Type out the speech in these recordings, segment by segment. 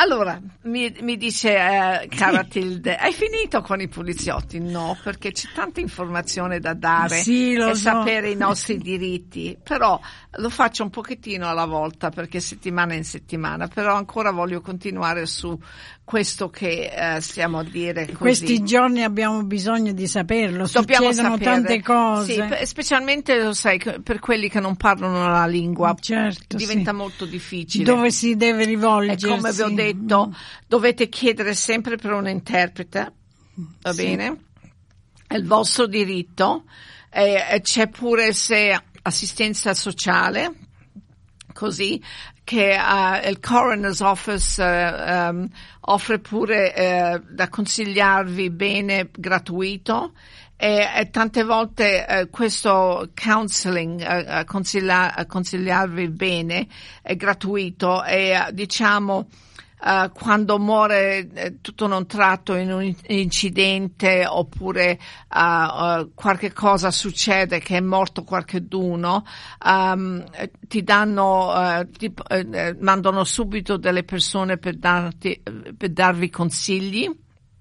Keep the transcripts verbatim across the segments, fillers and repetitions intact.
Allora, mi, mi dice eh, cara Tilde, hai finito con i poliziotti? No, perché c'è tanta informazione da dare sì, lo e so. sapere i nostri diritti, però lo faccio un pochettino alla volta perché settimana in settimana, però ancora voglio continuare su questo che eh, stiamo a dire così. Questi giorni abbiamo bisogno di saperlo, Dobbiamo succedono sapere. tante cose. Sì, per, specialmente lo sai, per quelli che non parlano la lingua, certo, diventa sì. molto difficile. Dove si deve rivolgersi? E come vi ho detto, mm. dovete chiedere sempre per un interprete, va sì. bene? È il vostro diritto. E c'è pure se assistenza sociale, così, che uh, il Coroner's Office uh, um, offre pure uh, da consigliarvi bene gratuito. E, e tante volte eh, questo counseling, eh, consiglia, consigliarvi bene, è gratuito e eh, diciamo eh, quando muore eh, tutto non tratto in un incidente oppure uh, uh, qualche cosa succede che è morto qualcheduno, um, ti danno, uh, ti, uh, mandano subito delle persone per, darti, per darvi consigli.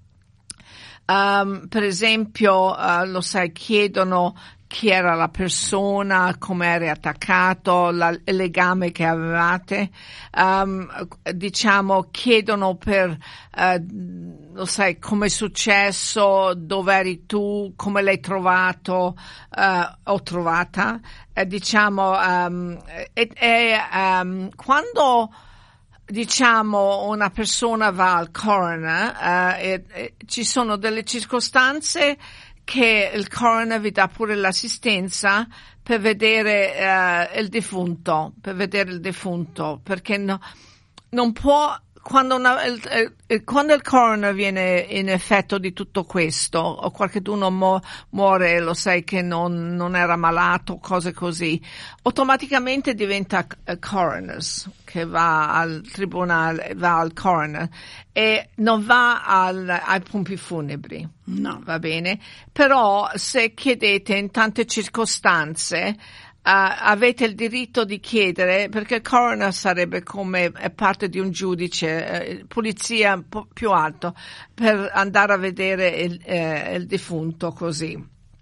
Um, per esempio, uh, lo sai, chiedono chi era la persona, come eri attaccato, la, il legame che avevate, um, diciamo, chiedono per, uh, lo sai, come è successo, dove eri tu, come l'hai trovato, uh, o trovata, uh, diciamo, um, e, e um, quando diciamo una persona va al coroner uh, e, e ci sono delle circostanze che il coroner vi dà pure l'assistenza per vedere uh, il defunto, per vedere il defunto, perché no, non può quando, una, il, il, quando il coroner viene in effetto di tutto questo o qualcuno mu- muore, lo sai che non, non era malato, cose così, automaticamente diventa uh, coroners, che va al tribunale, va al coroner e non va al, ai pompi funebri. No. Va bene? Però se chiedete in tante circostanze Uh, avete il diritto di chiedere, perché il coroner sarebbe come è parte di un giudice, eh, polizia un po' più alto, per andare a vedere il, eh, il defunto così.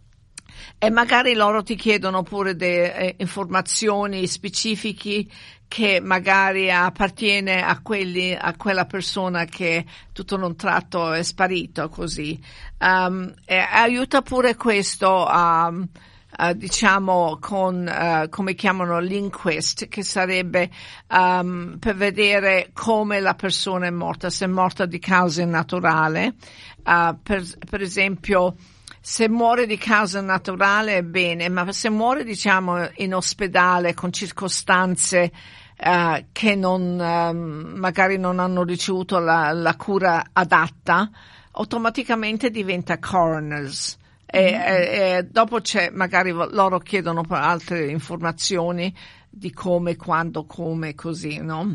E magari loro ti chiedono pure delle eh, informazioni specifiche che magari appartiene a quelli, a quella persona che tutto d'un tratto è sparito così. Um, e aiuta pure questo a um, Uh, diciamo con uh, come chiamano l'inquest, che sarebbe um, per vedere come la persona è morta, se è morta di causa naturale, uh, per, per esempio se muore di causa naturale è bene, ma se muore diciamo in ospedale con circostanze uh, che non um, magari non hanno ricevuto la, la cura adatta, automaticamente diventa coroners. E, e, e dopo c'è, magari loro chiedono altre informazioni di come, quando, come, così, no?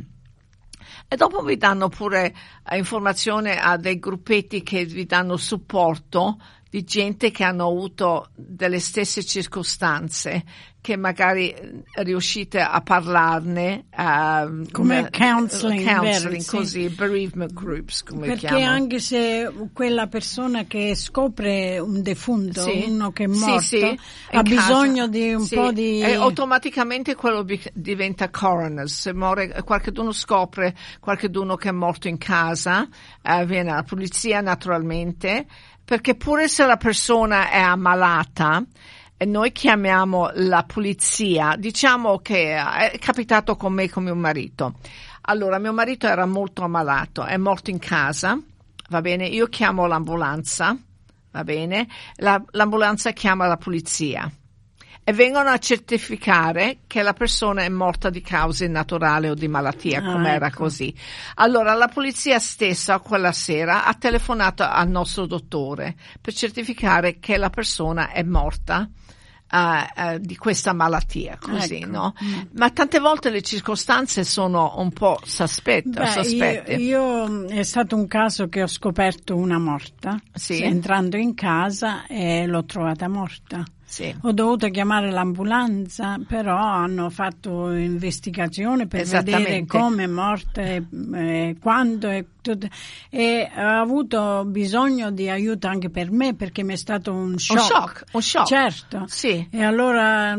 E dopo vi danno pure uh, informazione a dei gruppetti che vi danno supporto di gente che hanno avuto delle stesse circostanze, che magari riuscite a parlarne uh, come counseling, counseling vero, così, sì. bereavement groups come perché chiamano. Anche se quella persona che scopre un defunto, sì. uno che è morto, sì, sì, ha bisogno di un sì. po' di e automaticamente quello diventa coroner. Se muore qualcuno, scopre qualcuno che è morto in casa, uh, viene la polizia naturalmente, perché pure se la persona è ammalata e noi chiamiamo la polizia, diciamo che è capitato con me con mio marito. Allora, mio marito era molto ammalato, è morto in casa, va bene, io chiamo l'ambulanza, va bene, la, l'ambulanza chiama la polizia e vengono a certificare che la persona è morta di cause naturali o di malattia, ah, come era ecco. così. Allora la polizia stessa quella sera ha telefonato al nostro dottore per certificare che la persona è morta uh, uh, di questa malattia, così, ecco. no? Mm. Ma tante volte le circostanze sono un po' sospette, Beh, sospette. Io, io è stato un caso che ho scoperto una morta, sì. entrando in casa e l'ho trovata morta. Sì. Ho dovuto chiamare l'ambulanza, però hanno fatto investigazione per vedere come è morta e eh, quando e tutto, e ho avuto bisogno di aiuto anche per me perché mi è stato un shock. Un shock, un shock. Certo. Sì. E allora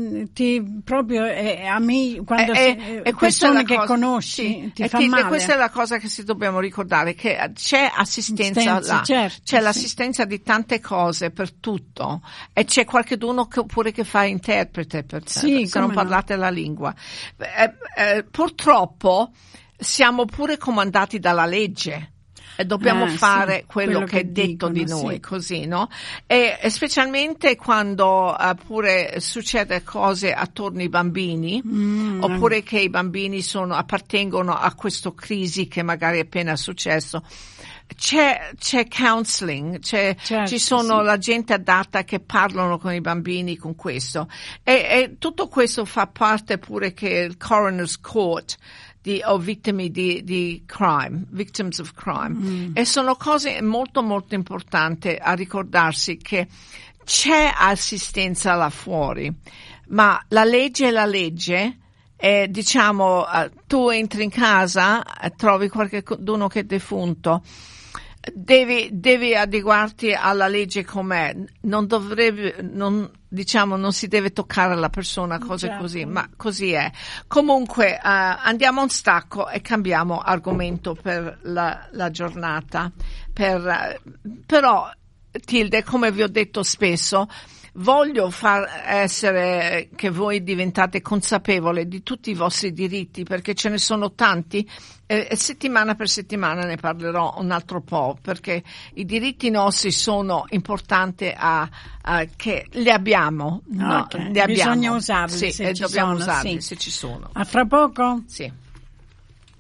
ti proprio eh, a me quando e, si, e persone che cosa, conosci sì, ti e fa ti, male. E questa è la cosa che si dobbiamo ricordare, che c'è assistenza Assistenza, là, certo, c'è sì. l'assistenza di tante cose per tutto, e c'è qualcuno che pure che fa interprete per te, sì, se non no. parlate la lingua. Eh, eh, purtroppo siamo pure comandati dalla legge. E dobbiamo eh, fare sì, quello, quello che, che è detto dicono, di noi, sì. così, no? E, e specialmente quando uh, pure succede cose attorno ai bambini, mm, oppure che i bambini sono, appartengono a questa crisi che magari è appena successo. C'è, c'è counseling, c'è, certo, ci sono sì. la gente adatta che parlano con i bambini con questo. E, e tutto questo fa parte pure che il Coroner's Court di, o vittime di, di crime, victims of crime. Mm. E sono cose molto molto importanti a ricordarsi che c'è assistenza là fuori, ma la legge è la legge. E diciamo, uh, tu entri in casa, uh, trovi qualcuno che è defunto, devi, devi adeguarti alla legge com'è, non dovrebbe, non, diciamo, non si deve toccare la persona, cose certo. così, ma così è. Comunque, uh, andiamo a un stacco e cambiamo argomento per la, la giornata. Per, uh, però, Tilde, come vi ho detto spesso, voglio far essere che voi diventate consapevoli di tutti i vostri diritti, perché ce ne sono tanti, e, e settimana per settimana ne parlerò un altro po', perché i diritti nostri sono importanti a, a che li abbiamo, no, okay. li abbiamo. Bisogna usarli, sì, se e ci dobbiamo sono, usarli sì. se ci sono. A fra poco? Sì.